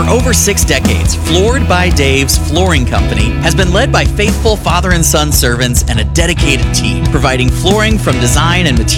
over 6 decades, Floored by Dave's Flooring Company has been led by faithful father and son servants and a dedicated team, providing flooring from design and material